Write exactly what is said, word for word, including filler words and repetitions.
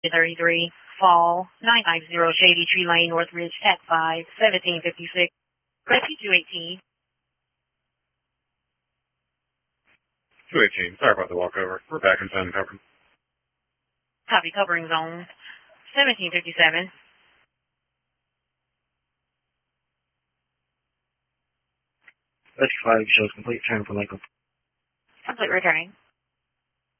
thirty-three, Fall, nine five zero Shady Tree Lane, Northridge, T A C five, seventeen fifty-six, Rescue two eighteen. two eighteen, sorry about the walkover. We're back inside the cover. Copy, covering zone, seventeen fifty-seven. Rescue five shows complete, turn for Lincoln. Complete, returning.